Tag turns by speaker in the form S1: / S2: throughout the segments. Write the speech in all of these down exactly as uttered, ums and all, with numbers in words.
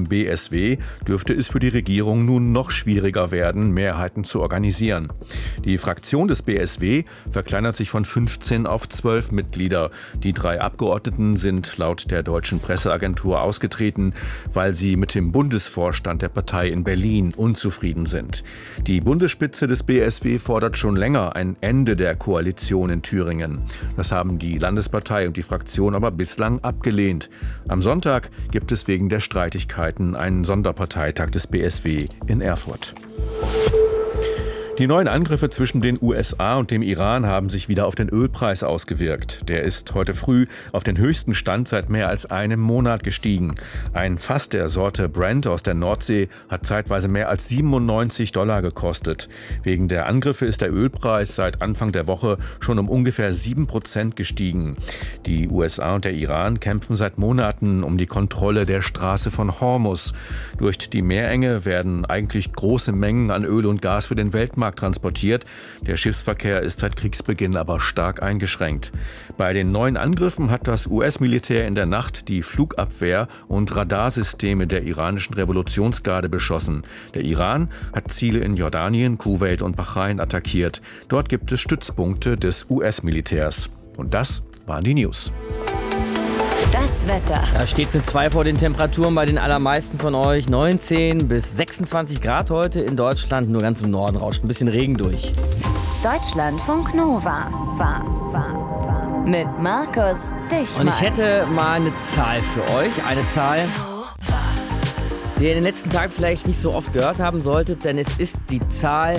S1: B S W dürfte es für die Regierung nun noch schwieriger werden, Mehrheiten zu organisieren. Die Fraktion des B S W verkleinert sich von fünfzehn auf zwölf Mitglieder. Die drei Abgeordneten sind laut der deutschen Presseagentur ausgetreten, weil sie mit dem Bundesvorstand der Partei in Berlin unzufrieden sind. Die Bundesspitze des B S W fordert schon länger ein Ende der Koalition in Thüringen. Das haben die Landespartei und die Fraktion aber bislang abgelehnt. Am Sonntag gibt es wegen der Streitigkeiten einen Sonderparteitag des B S W in Erfurt. Die neuen Angriffe zwischen den U S A und dem Iran haben sich wieder auf den Ölpreis ausgewirkt. Der ist heute früh auf den höchsten Stand seit mehr als einem Monat gestiegen. Ein Fass der Sorte Brent aus der Nordsee hat zeitweise mehr als siebenundneunzig Dollar gekostet. Wegen der Angriffe ist der Ölpreis seit Anfang der Woche schon um ungefähr sieben Prozent gestiegen. Die U S A und der Iran kämpfen seit Monaten um die Kontrolle der Straße von Hormuz. Durch die Meerenge werden eigentlich große Mengen an Öl und Gas für den Weltmarkt transportiert. Der Schiffsverkehr ist seit Kriegsbeginn aber stark eingeschränkt. Bei den neuen Angriffen hat das U S-Militär in der Nacht die Flugabwehr und Radarsysteme der iranischen Revolutionsgarde beschossen. Der Iran hat Ziele in Jordanien, Kuwait und Bahrain attackiert. Dort gibt es Stützpunkte des U S-Militärs. Und das waren die News.
S2: Das Wetter.
S3: Da steht eine zwei vor den Temperaturen bei den allermeisten von euch. neunzehn bis sechsundzwanzig Grad heute in Deutschland. Nur ganz im Norden rauscht ein bisschen Regen durch.
S2: Deutschlandfunk Nova. Mit Markus Dichmann.
S3: Und ich hätte mal eine Zahl für euch. Eine Zahl, die ihr in den letzten Tagen vielleicht nicht so oft gehört haben solltet. Denn es ist die Zahl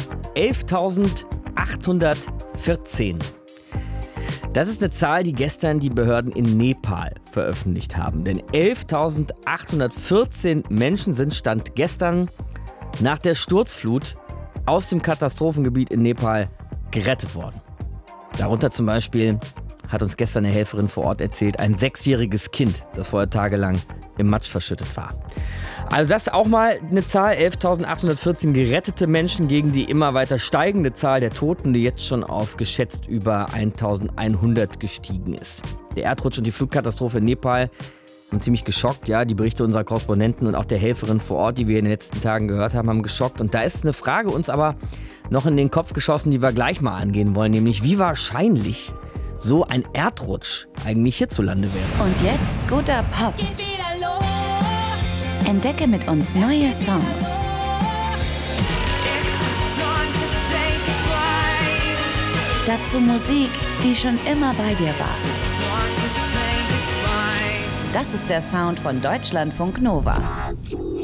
S3: elftausendachthundertvierzehn. Das ist eine Zahl, die gestern die Behörden in Nepal veröffentlicht haben. Denn elftausendachthundertvierzehn Menschen sind Stand gestern nach der Sturzflut aus dem Katastrophengebiet in Nepal gerettet worden. Darunter zum Beispiel, hat uns gestern eine Helferin vor Ort erzählt, ein sechsjähriges Kind, das vorher tagelang im Matsch verschüttet war. Also das ist auch mal eine Zahl, elftausendachthundertvierzehn gerettete Menschen gegen die immer weiter steigende Zahl der Toten, die jetzt schon auf geschätzt über eintausendeinhundert gestiegen ist. Der Erdrutsch und die Flugkatastrophe in Nepal haben ziemlich geschockt. Ja, die Berichte unserer Korrespondenten und auch der Helferin vor Ort, die wir in den letzten Tagen gehört haben, haben geschockt. Und da ist eine Frage uns aber noch in den Kopf geschossen, die wir gleich mal angehen wollen, nämlich wie wahrscheinlich so ein Erdrutsch eigentlich hierzulande wäre.
S2: Und jetzt guter Pop. Entdecke mit uns neue Songs. Dazu Musik, die schon immer bei dir war. Das ist der Sound von Deutschlandfunk Nova.